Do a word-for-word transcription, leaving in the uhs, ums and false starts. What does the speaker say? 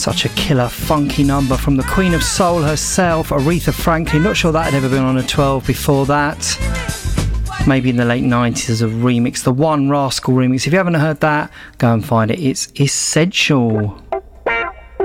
Such a killer, funky number from the Queen of Soul herself, Aretha Franklin. Not sure that had ever been on a twelve before that. Maybe in the late nineties as a remix, the One Rascal remix. If you haven't heard that, go and find it. It's essential.